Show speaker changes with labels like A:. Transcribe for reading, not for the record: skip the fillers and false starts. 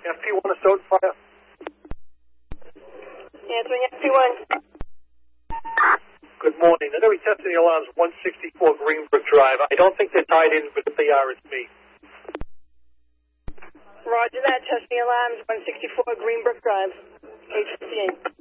A: FP1 Assault Fire.
B: Answering FP1.
A: Good morning. I know we tested the alarms 164 Greenbrook Drive. I don't think they're tied in, but if they are, it's me.
B: Roger that. Testing alarms 164 Greenbrook Drive. 858.